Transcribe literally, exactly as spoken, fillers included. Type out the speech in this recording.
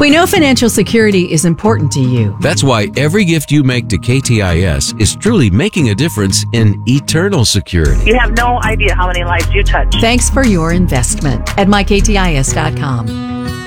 We know financial security is important to you. That's why every gift you make to K T I S is truly making a difference in eternal security. You have no idea how many lives you touch. Thanks for your investment at my k t i s dot com.